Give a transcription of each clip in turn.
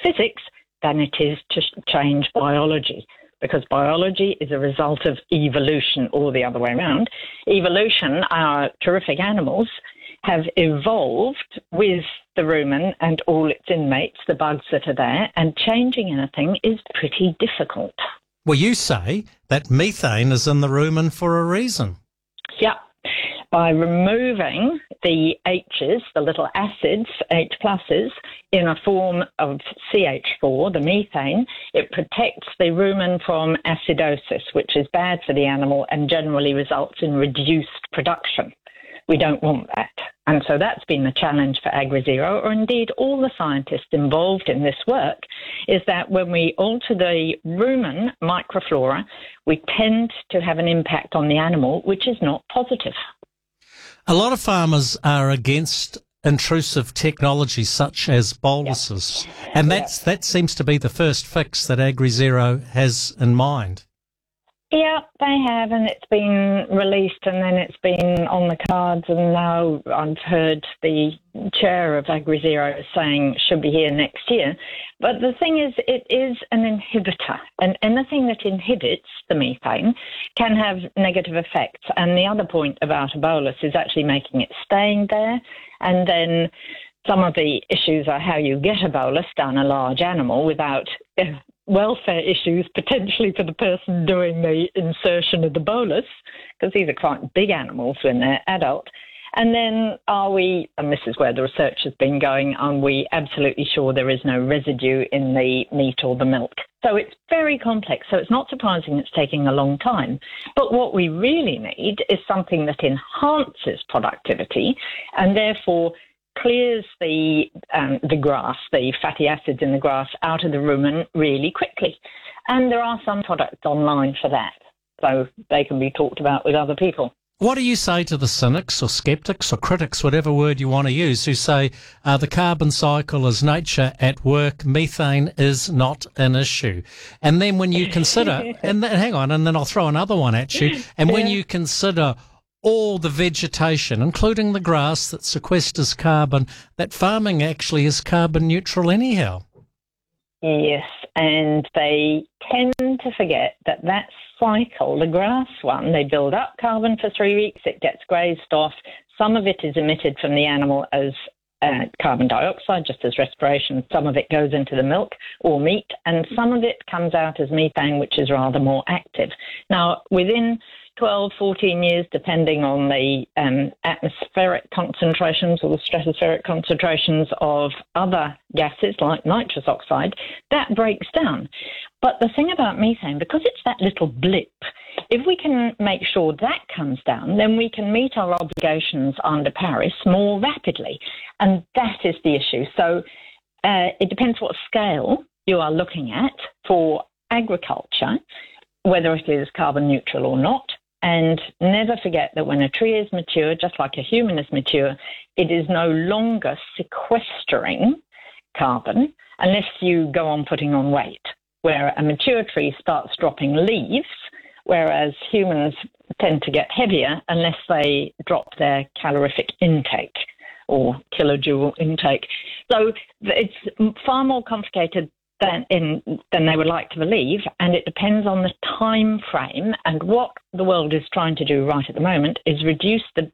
physics than it is to change biology, because biology is a result of evolution, or the other way around. Evolution, our terrific animals, have evolved with the rumen and all its inmates, the bugs that are there, and changing anything is pretty difficult. Well, you say that methane is in the rumen for a reason. Yeah. By removing the H's, the little acids, H pluses, in a form of CH4, the methane, it protects the rumen from acidosis, which is bad for the animal and generally results in reduced production. We don't want that. And so that's been the challenge for AgriZero, or indeed all the scientists involved in this work, is that when we alter the rumen microflora, we tend to have an impact on the animal, which is not positive. A lot of farmers are against intrusive technology such as boluses, and that seems to be the first fix that AgriZero has in mind. Yeah, they have, and it's been released, and then it's been on the cards, and now I've heard the chair of AgriZero saying should be here next year. But the thing is, it is an inhibitor, and anything that inhibits the methane can have negative effects. And the other point about a bolus is actually making it staying there, and then some of the issues are how you get a bolus down a large animal without welfare issues potentially for the person doing the insertion of the bolus, because these are quite big animals when they're adult. And then are we, and this is where the research has been going, are we absolutely sure there is no residue in the meat or the milk? So it's very complex. So it's not surprising it's taking a long time. But what we really need is something that enhances productivity and therefore clears the grass, the fatty acids in the grass, out of the rumen really quickly. And there are some products online for that, so they can be talked about with other people. What do you say to the cynics or skeptics or critics, whatever word you want to use, who say the carbon cycle is nature at work, methane is not an issue? And then when you consider, and then I'll throw another one at you, and when you consider all the vegetation, including the grass that sequesters carbon, that farming actually is carbon neutral anyhow. Yes, and they tend to forget that cycle, the grass one, they build up carbon for 3 weeks, it gets grazed off. Some of it is emitted from the animal as carbon dioxide, just as respiration. Some of it goes into the milk or meat, and some of it comes out as methane, which is rather more active. Now, within 12, 14 years, depending on the atmospheric concentrations or the stratospheric concentrations of other gases like nitrous oxide, that breaks down. But the thing about methane, because it's that little blip, if we can make sure that comes down, then we can meet our obligations under Paris more rapidly. And that is the issue. So it depends what scale you are looking at for agriculture, whether it is carbon neutral or not. And never forget that when a tree is mature, just like a human is mature, it is no longer sequestering carbon unless you go on putting on weight, where a mature tree starts dropping leaves, whereas humans tend to get heavier unless they drop their calorific intake or kilojoule intake. So it's far more complicated than they would like to believe, and it depends on the time frame. And what the world is trying to do right at the moment is reduce take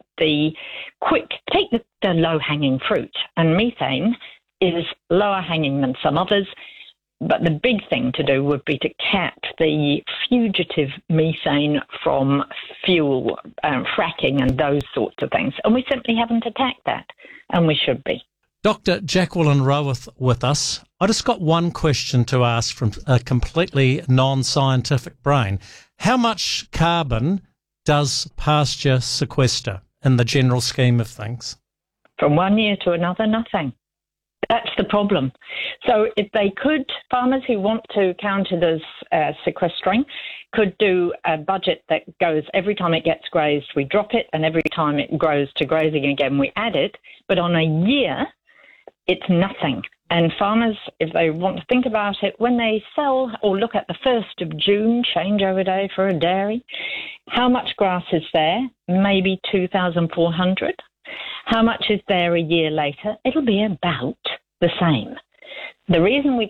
the low-hanging fruit, and methane is lower hanging than some others. But the big thing to do would be to cap the fugitive methane from fuel, fracking and those sorts of things. And we simply haven't attacked that, and we should be. Dr. Jacqueline Rowith with us. I just got one question to ask from a completely non-scientific brain. How much carbon does pasture sequester in the general scheme of things? From 1 year to another, nothing. That's the problem. So if they could, farmers who want to counter this sequestering could do a budget that goes every time it gets grazed, we drop it, and every time it grows to grazing again, we add it. But on a year, it's nothing. And farmers, if they want to think about it, when they sell or look at the 1st of June, changeover day for a dairy, how much grass is there? Maybe 2,400. How much is there a year later? It'll be about the same. The reason we